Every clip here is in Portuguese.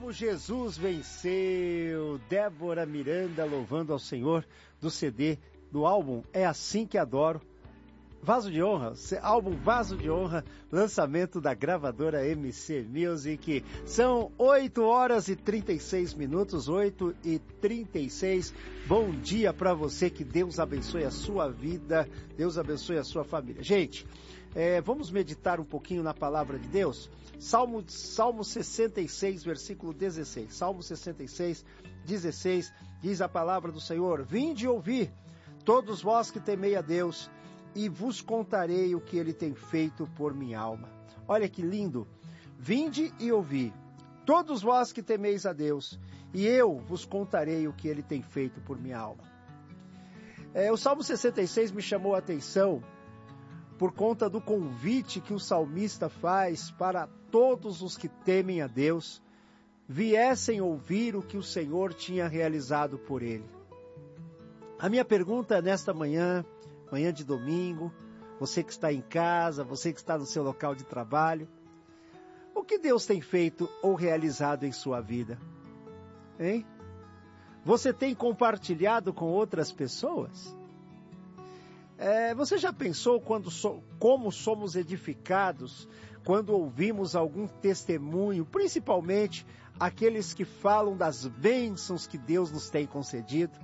Como Jesus venceu. Débora Miranda louvando ao Senhor, do CD, do álbum É Assim Que Adoro. Vaso de Honra, álbum Vaso de Honra, lançamento da gravadora MC Music. São 8 horas e 36 minutos, 8 e 36. Bom dia para você, que Deus abençoe a sua vida, Deus abençoe a sua família. Gente, vamos meditar um pouquinho na palavra de Deus? Salmo 66, versículo 16. Salmo 66, 16, diz a palavra do Senhor: Vinde e ouvi, todos vós que temei a Deus, e vos contarei o que ele tem feito por minha alma. Olha que lindo. Vinde e ouvi, todos vós que temeis a Deus, e eu vos contarei o que ele tem feito por minha alma. O Salmo 66 me chamou a atenção por conta do convite que o salmista faz para todos os que temem a Deus, viessem ouvir o que o Senhor tinha realizado por ele. A minha pergunta nesta manhã de domingo, você que está em casa, você que está no seu local de trabalho, o que Deus tem feito ou realizado em sua vida? Hein? Você tem compartilhado com outras pessoas? Você já pensou como somos edificados quando ouvimos algum testemunho, principalmente aqueles que falam das bênçãos que Deus nos tem concedido?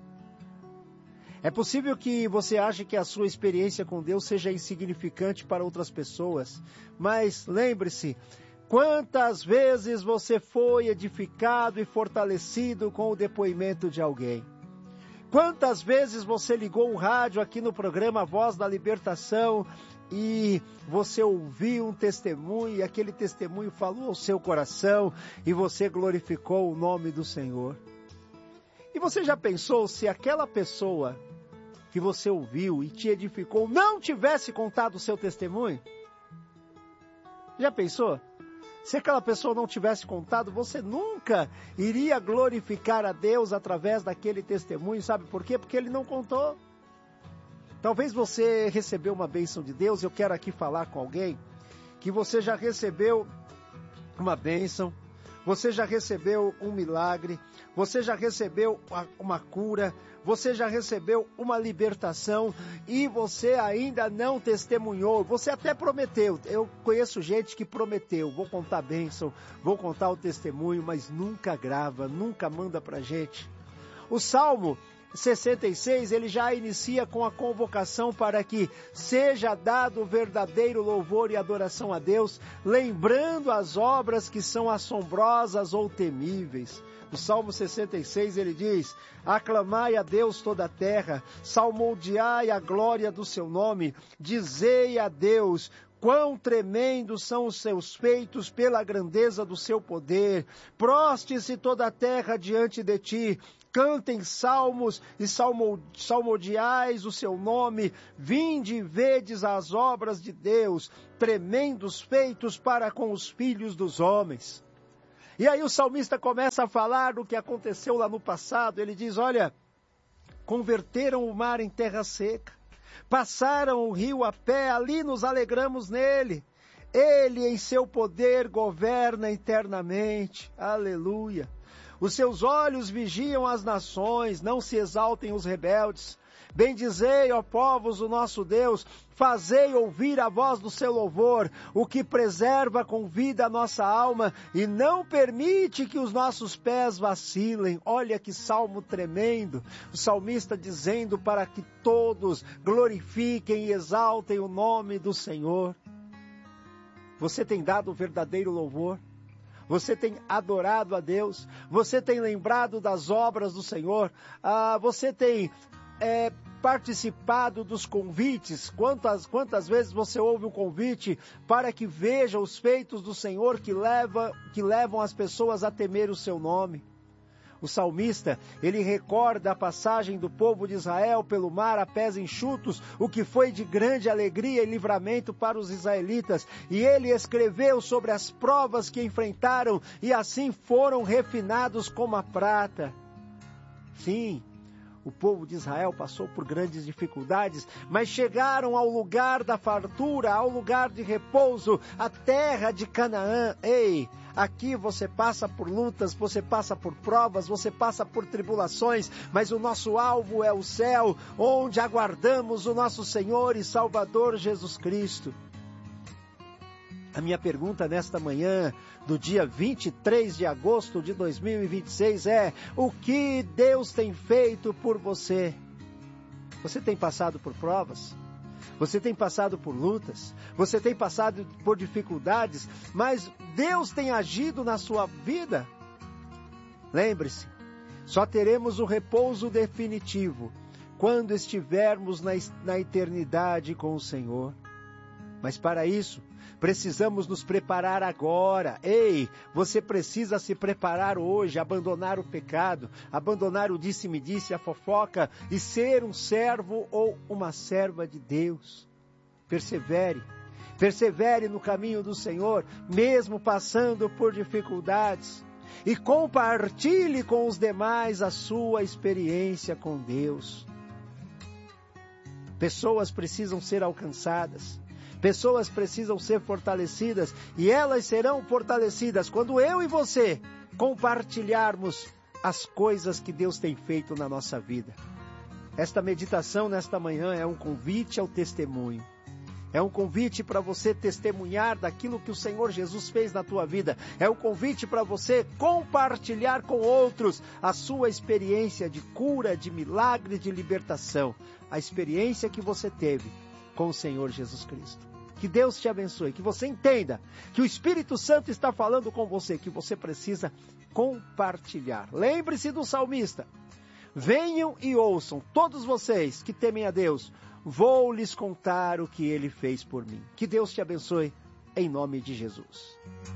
É possível que você ache que a sua experiência com Deus seja insignificante para outras pessoas, mas lembre-se, quantas vezes você foi edificado e fortalecido com o depoimento de alguém? Quantas vezes você ligou o rádio aqui no programa Voz da Libertação e você ouviu um testemunho e aquele testemunho falou ao seu coração e você glorificou o nome do Senhor? E você já pensou se aquela pessoa que você ouviu e te edificou não tivesse contado o seu testemunho? Já pensou? Se aquela pessoa não tivesse contado, você nunca iria glorificar a Deus através daquele testemunho. Sabe por quê? Porque ele não contou. Talvez você recebeu uma bênção de Deus. Eu quero aqui falar com alguém que você já recebeu uma bênção, você já recebeu um milagre, você já recebeu uma cura, você já recebeu uma libertação e você ainda não testemunhou. Você até prometeu. Eu conheço gente que prometeu, vou contar a bênção, vou contar o testemunho, mas nunca grava, nunca manda pra gente. O Salmo 66, ele já inicia com a convocação para que seja dado verdadeiro louvor e adoração a Deus, lembrando as obras que são assombrosas ou temíveis. No Salmo 66 ele diz: aclamai a Deus toda a terra, salmodiai a glória do seu nome, dizei a Deus quão tremendos são os seus feitos pela grandeza do seu poder. Proste-se toda a terra diante de ti, cantem salmos e salmodiais o seu nome, vinde e vedes as obras de Deus, tremendos feitos para com os filhos dos homens. E aí o salmista começa a falar do que aconteceu lá no passado. Ele diz: olha, converteram o mar em terra seca, passaram o rio a pé, ali nos alegramos nele. Ele em seu poder governa eternamente. Aleluia. Os seus olhos vigiam as nações, não se exaltem os rebeldes. Bendizei, ó povos, o nosso Deus, fazei ouvir a voz do seu louvor, o que preserva com vida a nossa alma e não permite que os nossos pés vacilem. Olha que salmo tremendo, o salmista dizendo para que todos glorifiquem e exaltem o nome do Senhor. Você tem dado o verdadeiro louvor? Você tem adorado a Deus? Você tem lembrado das obras do Senhor? Você tem participado dos convites? Quantas vezes você ouve um convite para que veja os feitos do Senhor que levam as pessoas a temer o seu nome? O salmista, ele recorda a passagem do povo de Israel pelo mar a pés enxutos, o que foi de grande alegria e livramento para os israelitas. E ele escreveu sobre as provas que enfrentaram e assim foram refinados como a prata. Sim, o povo de Israel passou por grandes dificuldades, mas chegaram ao lugar da fartura, ao lugar de repouso, a terra de Canaã. Ei, Aqui você passa por lutas, você passa por provas, você passa por tribulações, mas o nosso alvo é o céu, onde aguardamos o nosso Senhor e Salvador Jesus Cristo. A minha pergunta nesta manhã, do dia 23 de agosto de 2026 é: o que Deus tem feito por você? Você tem passado por provas? Você tem passado por lutas? Você tem passado por dificuldades? Mas Deus tem agido na sua vida? Lembre-se, só teremos o repouso definitivo quando estivermos na eternidade com o Senhor. Mas para isso, precisamos nos preparar agora. Ei, você precisa se preparar hoje, abandonar o pecado, abandonar o disse-me-disse, a fofoca e ser um servo ou uma serva de Deus. Persevere no caminho do Senhor, mesmo passando por dificuldades. E compartilhe com os demais a sua experiência com Deus. Pessoas precisam ser alcançadas. Pessoas precisam ser fortalecidas e elas serão fortalecidas quando eu e você compartilharmos as coisas que Deus tem feito na nossa vida. Esta meditação nesta manhã é um convite ao testemunho. É um convite para você testemunhar daquilo que o Senhor Jesus fez na tua vida. É um convite para você compartilhar com outros a sua experiência de cura, de milagre, de libertação. A experiência que você teve com o Senhor Jesus Cristo. Que Deus te abençoe, que você entenda que o Espírito Santo está falando com você, que você precisa compartilhar. Lembre-se do salmista: venham e ouçam, todos vocês que temem a Deus, vou lhes contar o que Ele fez por mim. Que Deus te abençoe, em nome de Jesus.